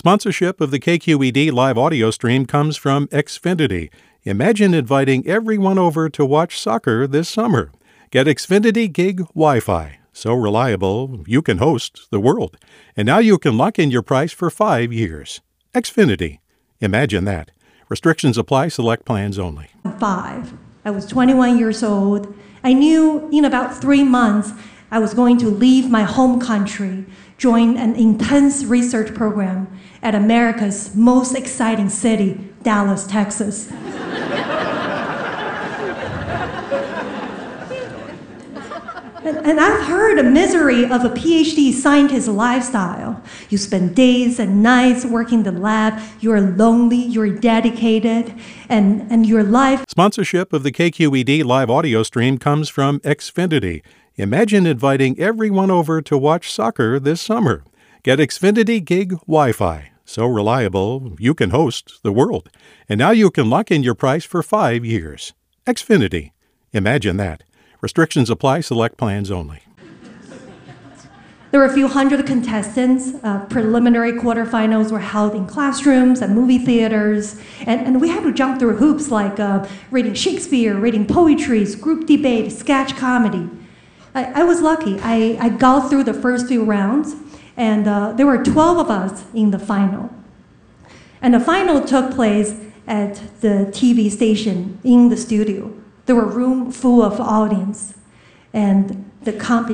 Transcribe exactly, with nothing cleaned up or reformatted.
Sponsorship of the K Q E D live audio stream comes from Xfinity. Imagine inviting everyone over to watch soccer this summer. Get Xfinity Gig Wi-Fi. So reliable, you can host the world. And now you can lock in your price for five years. Xfinity. Imagine that. Restrictions apply. Select plans only. Five. I was twenty-one years old. I knew in about three months I was going to leave my home country, join an intense research program at America's most exciting city, Dallas, Texas. And, and I've heard the misery of a PhD scientist lifestyle. You spend days and nights working in the lab, you're lonely, you're dedicated, and, and your life... Sponsorship of the K Q E D live audio stream comes from Xfinity. Imagine inviting everyone over to watch soccer this summer. Get Xfinity Gig Wi-Fi. So reliable, you can host the world. And now you can lock in your price for five years. Xfinity. Imagine that. Restrictions apply. Select plans only. There were a few hundred contestants. Uh, preliminary quarterfinals were held in classrooms and movie theaters. And, and we had to jump through hoops like uh, reading Shakespeare, reading poetry, group debate, sketch comedy. I, I was lucky. I, I got through the first few rounds, and uh, there were twelve of us in the final. And the final took place at the T V station in the studio. There were a room full of audience, and the competition